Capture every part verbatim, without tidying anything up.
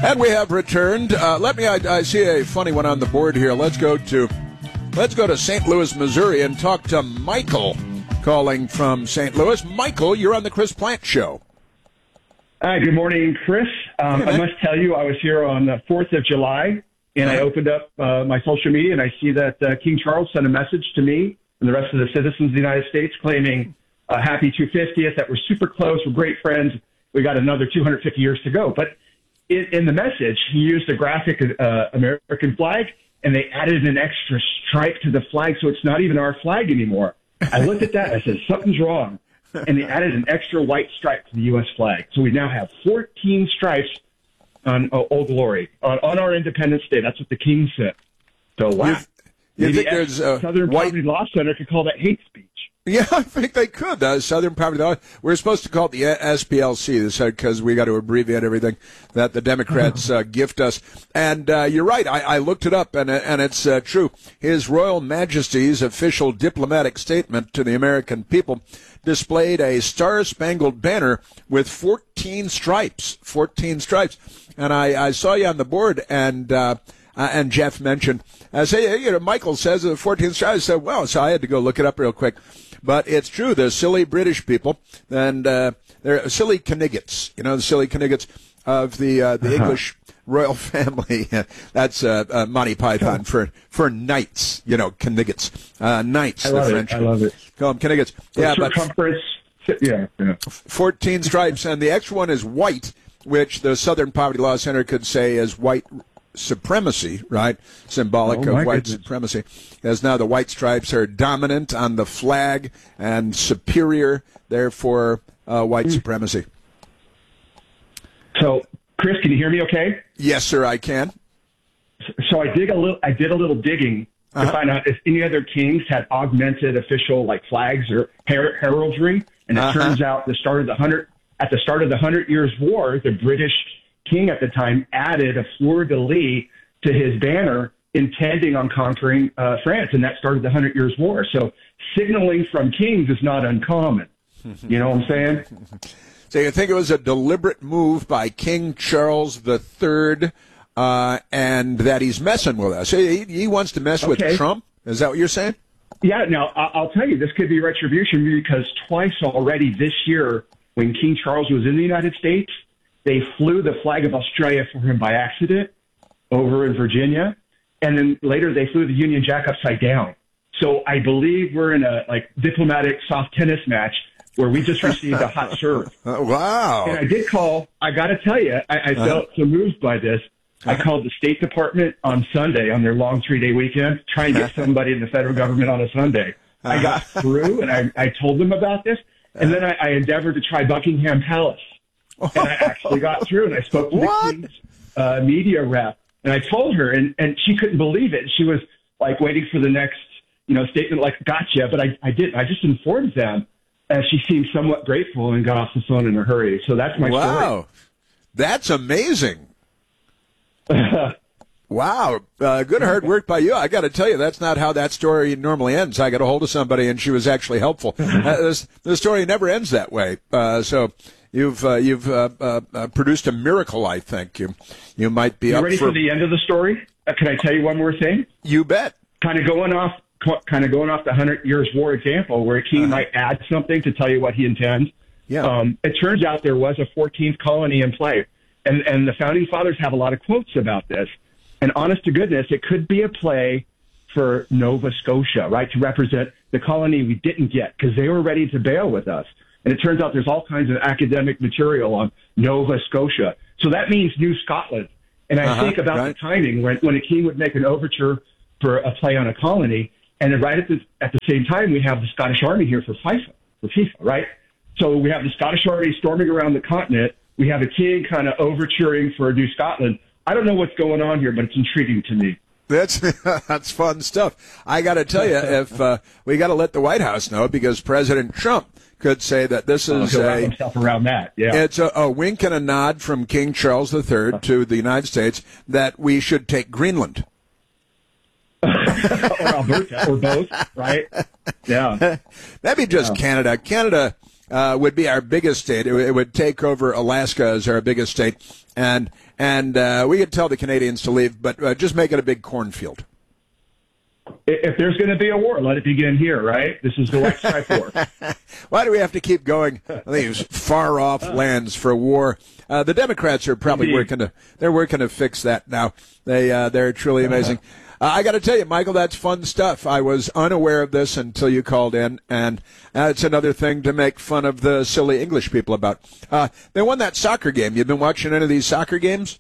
And we have returned. Uh, let me, I, I see a funny one on the board here. Let's go to, let's go to Saint Louis, Missouri and talk to Michael calling from Saint Louis. Michael, you're on the Chris Plante Show. Hi, good morning, Chris. Um, hey, I must tell you, I was here on the fourth of July, and I opened up uh, my social media, and I see that uh, King Charles sent a message to me and the rest of the citizens of the United States claiming uh, happy two hundred fiftieth, that we're super close, we're great friends, we got another two hundred fifty years to go. But in, in the message, he used a graphic uh, American flag, and they added an extra stripe to the flag, so it's not even our flag anymore. I looked at that, and I said, something's wrong. And they added an extra white stripe to the U S flag. So we now have fourteen stripes on uh, Old Glory, on, on our Independence Day. That's what the King said. So, wow. You, you Maybe think there's a Southern white... Poverty Law Center could call that hate speech. Yeah, I think they could. The Southern Poverty Law. We're supposed to call it the S P L C because we got to abbreviate everything that the Democrats uh, gift us. And uh, you're right. I, I looked it up, and and it's uh, true. His Royal Majesty's official diplomatic statement to the American people displayed a star-spangled banner with fourteen stripes. fourteen stripes. And I, I saw you on the board, and uh, uh, and Jeff mentioned, I say, you know, Michael says the fourteen stripes. I said, well, so I had to go look it up real quick. But it's true. The silly British people, and uh, they're silly Kniggets, you know, the silly Kniggets of the uh, the uh-huh. English royal family. That's uh, uh, Monty Python oh. for for knights, you know, Kniggets. Uh, knights, I the love French. It. I love it. Call them Kniggets. Yeah, but circumference. Yeah, yeah. fourteen stripes, and the extra one is white, which the Southern Poverty Law Center could say is white supremacy, right? Symbolic oh, of white goodness. supremacy. As now the white stripes are dominant on the flag and superior, therefore, uh, white mm. supremacy. So, Chris, can you hear me okay? Yes, sir, I can. So I dig a little. I did a little digging to uh-huh. find out if any other kings had augmented official like flags or her- heraldry, and it uh-huh. turns out the start of the hundred at the start of the Hundred Years' War, the British king at the time added a fleur de lis to his banner, intending on conquering uh, France, and that started the Hundred Years' War. So signaling from kings is not uncommon. You know what I'm saying? So you think it was a deliberate move by King Charles the Third, uh, and that he's messing with us? He, he wants to mess okay. with Trump? Is that what you're saying? Yeah, now, I'll tell you, this could be retribution because twice already this year, when King Charles was in the United States, they flew the flag of Australia for him by accident over in Virginia, and then later they flew the Union Jack upside down. So I believe we're in a like diplomatic soft tennis match where we just received a hot serve. Wow. And I did call, I got to tell you, I, I felt so moved by this. I called the State Department on Sunday on their long three-day weekend, trying to get somebody in the federal government on a Sunday. I got through, and I, I told them about this, and then I, I endeavored to try Buckingham Palace. And I actually got through, and I spoke to what? the King's uh, media rep, and I told her, and, and she couldn't believe it. She was, like, waiting for the next, you know, statement, like, gotcha, but I, I didn't. I just informed them, and she seemed somewhat grateful and got off the phone in a hurry. So that's my wow. story. Wow. That's amazing. Wow. Uh, good hard work by you. I got to tell you, that's not how that story normally ends. I got a hold of somebody, and she was actually helpful. uh, this, the story never ends that way. Uh, so you've uh, you've uh, uh, produced a miracle, I think. You you might be you up ready for... for the end of the story? Uh, can I tell you one more thing? You bet. Kind of going off, kind of going off the Hundred Years' War example, where a king uh-huh. might add something to tell you what he intends. Yeah. Um, it turns out there was a fourteenth colony in play, and and the founding fathers have a lot of quotes about this. And honest to goodness, it could be a play for Nova Scotia, right, to represent the colony we didn't get because they were ready to bail with us. And it turns out there's all kinds of academic material on Nova Scotia. So that means New Scotland. And I uh-huh, think about right. the timing when, when a king would make an overture for a play on a colony, and then right at the, at the same time, we have the Scottish Army here for FIFA, for FIFA, right? So we have the Scottish Army storming around the continent. We have a king kind of overturing for New Scotland. I don't know what's going on here, but it's intriguing to me. That's that's fun stuff. I got to tell you, if uh, we got to let the White House know because President Trump could say that this is oh, a himself around that. Yeah, it's a, a wink and a nod from King Charles the Third to the United States that we should take Greenland or Alberta or both, right? Yeah, maybe just yeah. Canada. Canada. uh, would be our biggest state. It, it would take over Alaska as our biggest state, and and uh, we could tell the Canadians to leave, but uh, just make it a big cornfield. If there's going to be a war, let it begin here, right? This is the White Stripe War. Why do we have to keep going these far off lands for war? Uh, the Democrats are probably Indeed. working to they're working to fix that now. They uh, they're truly amazing. Uh, I got to tell you, Michael, that's fun stuff. I was unaware of this until you called in, and uh, it's another thing to make fun of the silly English people about. Uh, they won that soccer game. You've been watching any of these soccer games?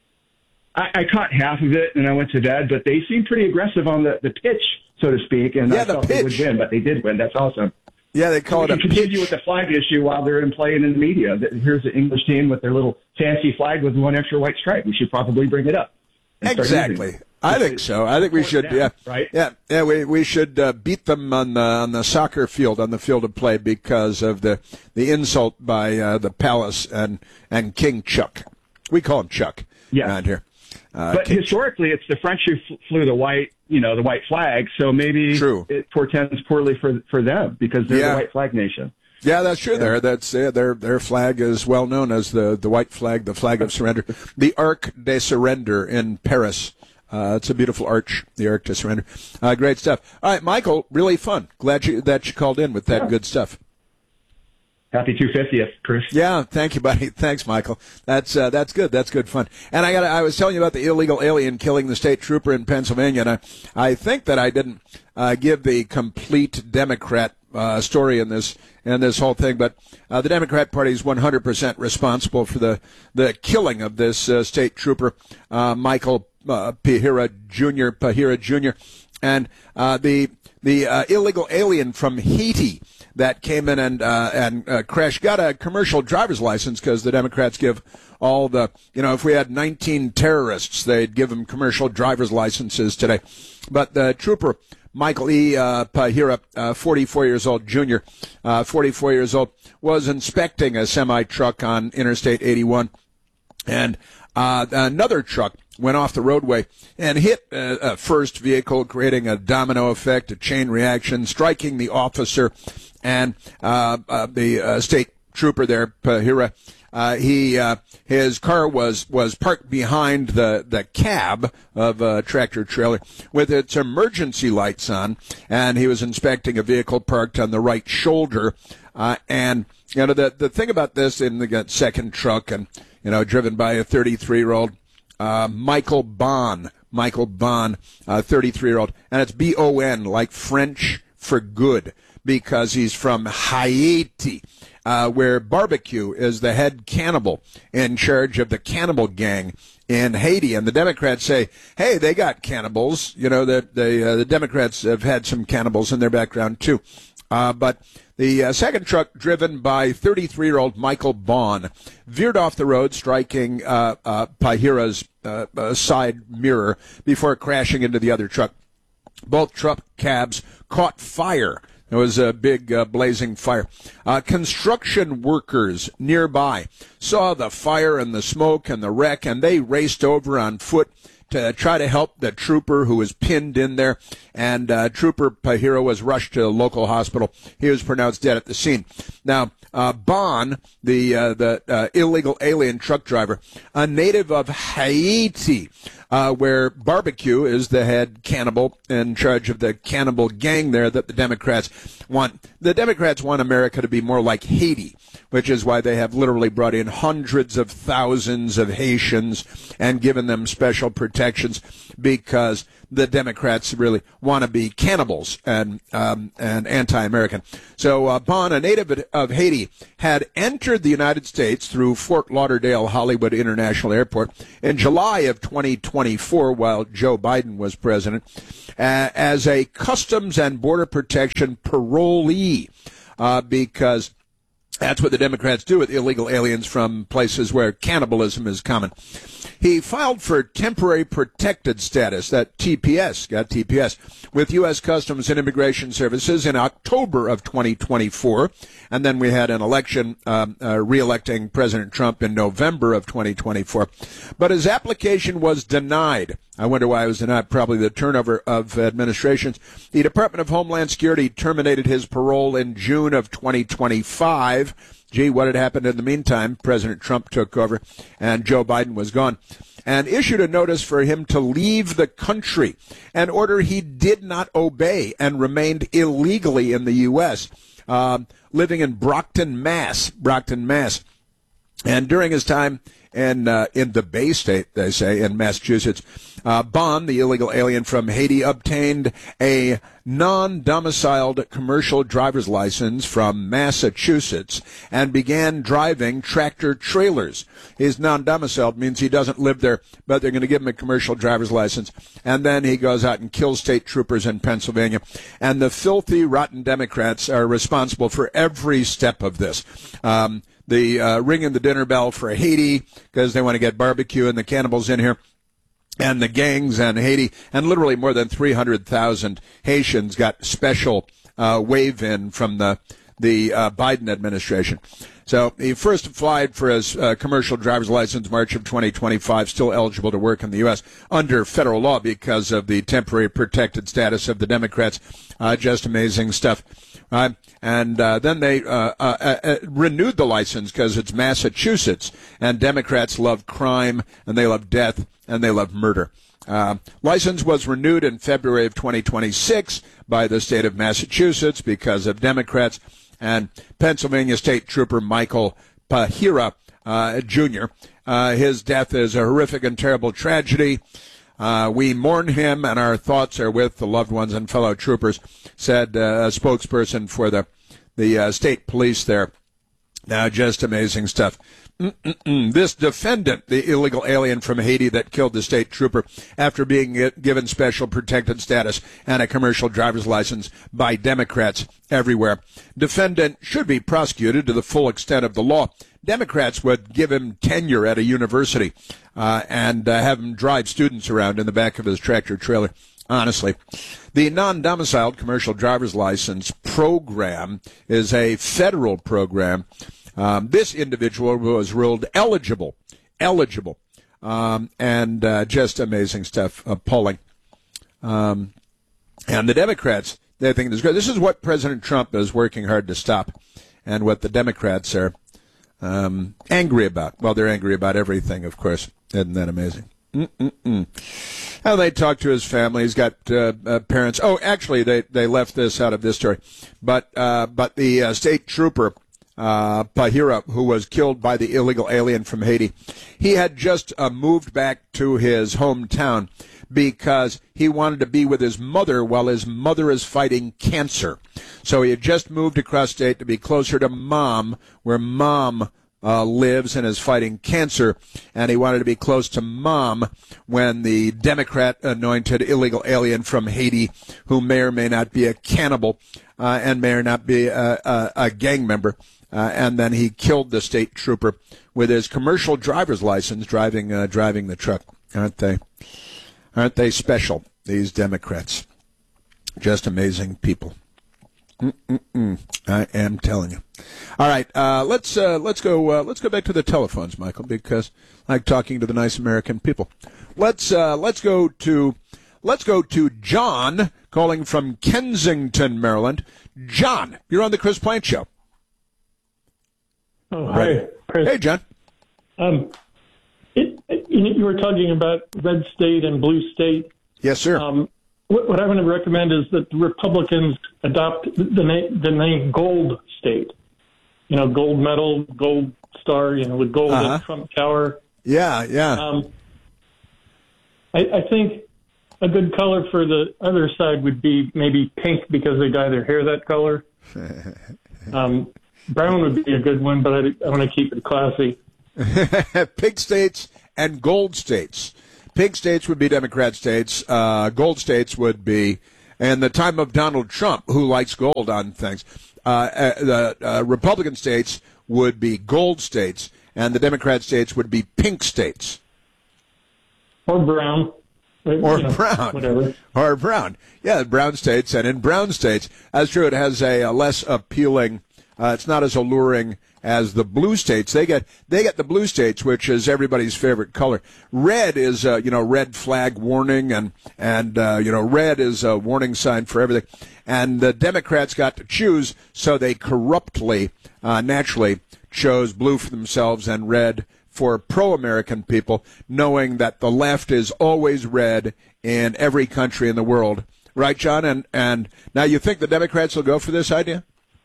I, I caught half of it, and I went to bed, but they seemed pretty aggressive on the, the pitch, so to speak, and Yeah, I the thought they would pitch. win, but they did win. That's awesome. Yeah, they call we it a can continue pitch. with the flag issue while they're in playing in the media. Here's the English team with their little fancy flag with one extra white stripe. We should probably bring it up. and start using Exactly. it. I think so. I think we should. Down, Yeah, right? Yeah, yeah. We we should uh, beat them on the on the soccer field, on the field of play, because of the the insult by uh, the Palace and and King Chuck. We call him Chuck Yeah. around here. Uh, But King historically, it's the French who fl- flew the white, you know, the white flag. So maybe True. it portends poorly for for them because they're Yeah. the white flag nation. Yeah, that's true. There, that's uh, their their flag is well known as the the white flag, the flag of surrender, the Arc de Surrender in Paris. Uh, it's a beautiful arch, the Arc de Surrender. Uh, great stuff. All right, Michael, really fun. Glad you that you called in with that Yeah. good stuff. Happy two hundred fiftieth, Chris. Yeah, thank you, buddy. Thanks, Michael. That's uh, that's good. That's good fun. And I got I was telling you about the illegal alien killing the state trooper in Pennsylvania, and I, I think that I didn't uh, give the complete Democrat uh, story in this in this whole thing, but uh, the Democrat Party is one hundred percent responsible for the the killing of this uh, state trooper, uh, Michael uh, Pahira Junior Pahira Junior, and uh, the the uh, illegal alien from Haiti that came in and uh, and uh, crashed, got a commercial driver's license, because the Democrats give all the, you know, if we had nineteen terrorists, they'd give them commercial driver's licenses today. But the trooper, Michael E. Uh, Pahira, uh, forty-four years old, junior, uh, forty-four years old, was inspecting a semi-truck on Interstate eighty-one, and uh, another truck went off the roadway and hit uh, a first vehicle, creating a domino effect, a chain reaction, striking the officer and uh, uh, the uh, state trooper there, Pahira. Uh, he uh, his car was was parked behind the the cab of a tractor trailer with its emergency lights on, and he was inspecting a vehicle parked on the right shoulder. Uh, and you know the the thing about this, in the second truck, and you know, driven by a thirty-three year old uh, Michael Bon, Michael Bon, uh, thirty-three year old, and it's B O N, like French for good, because he's from Haiti, uh, where Barbecue is the head cannibal in charge of the cannibal gang in Haiti. And the Democrats say, hey, they got cannibals. You know, that they, uh, the Democrats have had some cannibals in their background, too. Uh, but the uh, second truck, driven by thirty-three year old Michael Bon, veered off the road, striking uh, uh, Pahira's uh, uh, side mirror before crashing into the other truck. Both truck cabs caught fire. There was a big uh, blazing fire. Uh, construction workers nearby saw the fire and the smoke and the wreck, and they raced over on foot to try to help the trooper who was pinned in there. And uh, Trooper Pahira was rushed to a local hospital. He was pronounced dead at the scene. Now, uh, Bon, the uh, the uh, illegal alien truck driver, a native of Haiti, uh, where Barbecue is the head cannibal in charge of the cannibal gang there that the Democrats want. The Democrats want America to be more like Haiti, which is why they have literally brought in hundreds of thousands of Haitians and given them special protections, because the Democrats really want to be cannibals and um, and anti-American. So uh, Bon, a native of Haiti, had entered the United States through Fort Lauderdale Hollywood International Airport in July of twenty twenty-four, while Joe Biden was president, uh, as a Customs and Border Protection parolee, uh, because that's what the Democrats do with illegal aliens from places where cannibalism is common. He filed for temporary protected status, that T P S, got T P S, with U S Customs and Immigration Services in October of twenty twenty-four. And then we had an election um, uh, re-electing President Trump in November of twenty twenty-four. But his application was denied I wonder why it was not probably the turnover of administrations. The Department of Homeland Security terminated his parole in June of twenty twenty-five. Gee, what had happened in the meantime? President Trump took over and Joe Biden was gone, and issued a notice for him to leave the country, an order he did not obey and remained illegally in the U S, uh, living in Brockton, Mass. Brockton, Mass. And during his time in uh, in the Bay State, they say, in Massachusetts, uh, Bond, the illegal alien from Haiti, obtained a non-domiciled commercial driver's license from Massachusetts and began driving tractor trailers. His non-domiciled means he doesn't live there, but they're going to give him a commercial driver's license. And then he goes out and kills state troopers in Pennsylvania. And the filthy, rotten Democrats are responsible for every step of this. Um, the uh, ringing the dinner bell for Haiti because they want to get barbecue and the cannibals in here. And the gangs and Haiti, and literally more than three hundred thousand Haitians got special uh, wave-in from the the uh, Biden administration. So he first applied for his uh, commercial driver's license March of twenty twenty-five, still eligible to work in the U S under federal law because of the temporary protected status of the Democrats. Uh, just amazing stuff. Uh, and uh, then they uh, uh, uh, renewed the license because it's Massachusetts, and Democrats love crime, and they love death, and they love murder. Uh, license was renewed in February of twenty twenty-six by the state of Massachusetts because of Democrats, and Pennsylvania State Trooper Michael Pahira, uh, Junior Uh, his death is a horrific and terrible tragedy. Uh, we mourn him, and our thoughts are with the loved ones and fellow troopers, said uh, a spokesperson for the the uh, state police there. Now, just amazing stuff. Mm-mm-mm. This defendant, the illegal alien from Haiti that killed the state trooper after being given special protected status and a commercial driver's license by Democrats everywhere. Defendant should be prosecuted to the full extent of the law. Democrats would give him tenure at a university uh, and uh, have him drive students around in the back of his tractor trailer. Honestly, the non-domiciled commercial driver's license program is a federal program. Um, this individual was ruled eligible, eligible, um, and uh, just amazing stuff, appalling. Um, and the Democrats, they think this is great. This is what President Trump is working hard to stop, and what the Democrats are um, angry about. Well, they're angry about everything, of course. Isn't that amazing? Mm-mm-mm. How they talk to his family. He's got uh, uh, parents. Oh, actually, they, they left this out of this story. But uh, but the uh, state trooper, uh, Pahira, who was killed by the illegal alien from Haiti, he had just uh, moved back to his hometown because he wanted to be with his mother while his mother is fighting cancer. So he had just moved across state to be closer to mom, where mom Uh, lives and is fighting cancer, and he wanted to be close to mom when the Democrat-anointed illegal alien from Haiti, who may or may not be a cannibal uh, and may or not be a, a, a gang member, uh, and then he killed the state trooper with his commercial driver's license, driving uh, driving the truck. Aren't they? Aren't they special? These Democrats, just amazing people. Mm-mm-mm. I am telling you. All right, uh, let's uh, let's go uh, let's go back to the telephones, Michael, because I like talking to the nice American people. Let's uh, let's go to let's go to John calling from Kensington, Maryland. John, you're on the Chris Plante Show. Oh, hi, right. Chris. Hey, John. Um, it, it, you were talking about red state and blue state. Yes, sir. Um, what, what I want to recommend is that the Republicans adopt the name the name Gold State. You know, gold medal, gold star. You know, with gold uh-huh. in Trump Tower. Yeah, yeah. Um, I, I think a good color for the other side would be maybe pink because they dye their hair that color. um, brown would be a good one, but I, I want to keep it classy. Pink states and gold states. Pink states would be Democrat states. Uh, gold states would be, in the time of Donald Trump, who likes gold on things, uh, uh, the uh, Republican states would be gold states, and the Democrat states would be pink states. Or brown. Or you know, brown. Whatever. Or brown. Yeah, brown states. And in brown states, that's true, it has a, a less appealing Uh, it's not as alluring as the blue states. They get they get the blue states, which is everybody's favorite color. Red is uh, you know red flag warning, and and uh, you know red is a warning sign for everything. And the Democrats got to choose, so they corruptly, uh, naturally chose blue for themselves and red for pro-American people, knowing that the left is always red in every country in the world. Right, John? And and now you think the Democrats will go for this idea?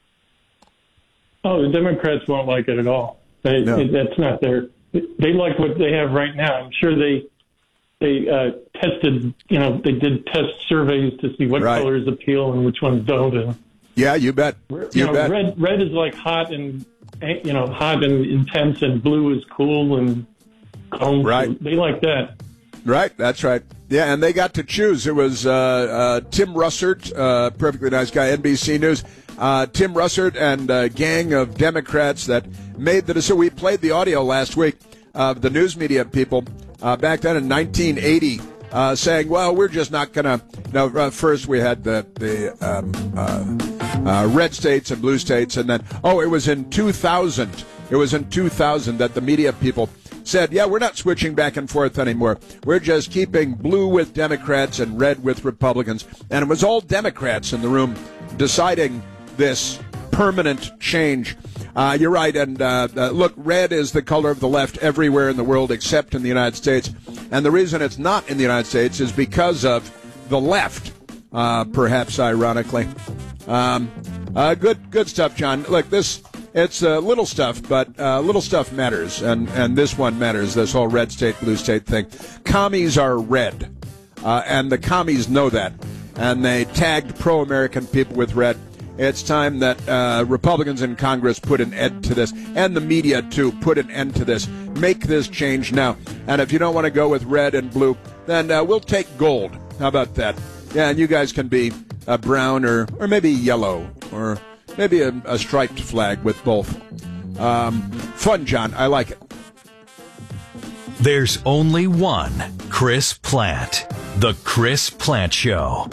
Oh, the Democrats won't like it at all. They, No. it, that's not their. They like what they have right now. I'm sure they they uh, tested. You know, they did test surveys to see what Right. colors appeal and which ones don't. And Yeah, you bet. you You know, bet. red red is like hot and you know hot and intense, and blue is cool and calm. Right. So they like that. Right, that's right. Yeah, and they got to choose. It was uh, uh, Tim Russert, uh, perfectly nice guy, N B C News. Uh, Tim Russert and a gang of Democrats that made the decision. We played the audio last week of the news media people uh, back then in nineteen eighty uh, saying, well, we're just not going to. No, uh, first we had the, the um, uh, uh, red states and blue states, and then, oh, it was in two thousand. It was in two thousand that the media people said, yeah, we're not switching back and forth anymore. We're just keeping blue with Democrats and red with Republicans. And it was all Democrats in the room deciding this permanent change. Uh, you're right. And uh, uh, look, red is the color of the left everywhere in the world except in the United States. And the reason it's not in the United States is because of the left, uh, perhaps ironically. Um, uh, good, good stuff, John. Look, this... It's uh, little stuff, but uh, little stuff matters, and, and this one matters, this whole red state, blue state thing. Commies are red, uh, and the commies know that, and they tagged pro-American people with red. It's time that uh, Republicans in Congress put an end to this, and the media, too, put an end to this. Make this change now. And if you don't want to go with red and blue, then uh, we'll take gold. How about that? Yeah, and you guys can be uh, brown or, or maybe yellow or... Maybe a, a striped flag with both. Um, fun, John. I like it. There's only one Chris Plante. The Chris Plante Show.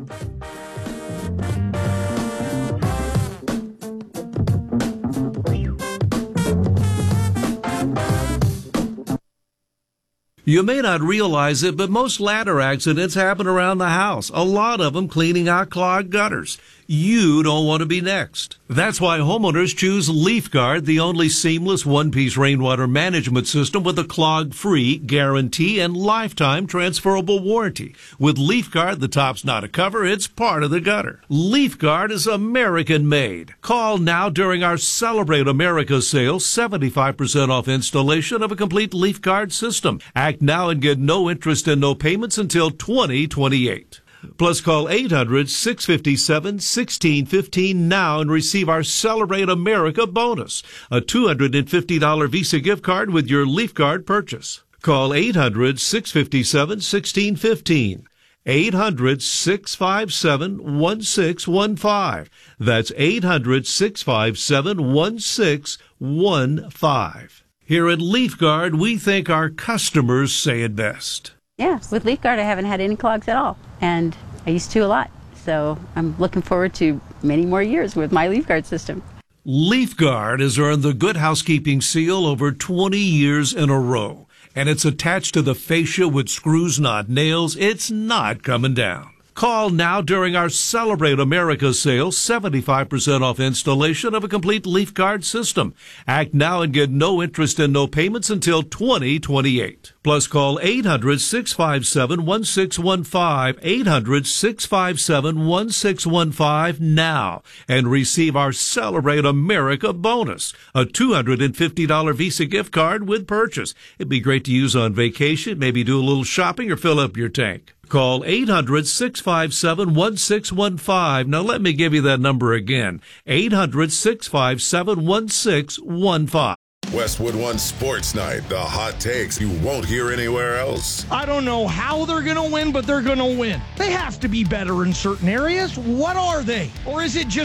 You may not realize it, but most ladder accidents happen around the house. A lot of them cleaning out clogged gutters. You don't want to be next. That's why homeowners choose LeafGuard, the only seamless one-piece rainwater management system with a clog-free guarantee and lifetime transferable warranty. With LeafGuard, the top's not a cover, it's part of the gutter. LeafGuard is American-made. Call now during our Celebrate America sale, seventy-five percent off installation of a complete LeafGuard system. Act now and get no interest and no payments until twenty twenty-eight. Plus, call eight hundred, six five seven, one six one five now and receive our Celebrate America bonus, a two hundred fifty dollars Visa gift card with your LeafGuard purchase. Call eight hundred, six five seven, one six one five. eight hundred, six five seven, one six one five. That's eight hundred, six five seven, one six one five. Here at LeafGuard, we think our customers say it best. Yeah, with LeafGuard, I haven't had any clogs at all, and I used to a lot. So I'm looking forward to many more years with my LeafGuard system. LeafGuard has earned the Good Housekeeping seal over twenty years in a row, and it's attached to the fascia with screws, not nails. It's not coming down. Call now during our Celebrate America sale, seventy-five percent off installation of a complete LeafGuard system. Act now and get no interest and no payments until twenty twenty-eight. Plus, call eight hundred, six five seven, one six one five, eight hundred, six five seven, one six one five now and receive our Celebrate America bonus, a two hundred fifty dollars Visa gift card with purchase. It'd be great to use on vacation, maybe do a little shopping or fill up your tank. Call eight hundred, six five seven, one six one five. Now let me give you that number again. eight hundred, six five seven, one six one five. Westwood One Sports Night. The hot takes you won't hear anywhere else. I don't know how they're going to win, but they're going to win. They have to be better in certain areas. What are they? Or is it just